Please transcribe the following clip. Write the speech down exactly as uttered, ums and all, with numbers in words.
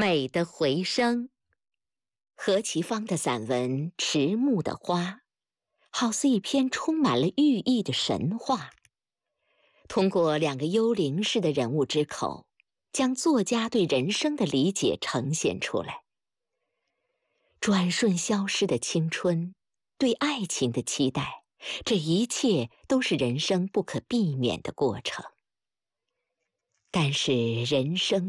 美的回声。何其芳的散文《迟暮的花》，好似一篇充满了寓意的神话，通过两个幽灵式的人物之口，将作家对人生的理解呈现出来。转瞬消失的青春，对爱情的期待，这一切都是人生不可避免的过程。但是人生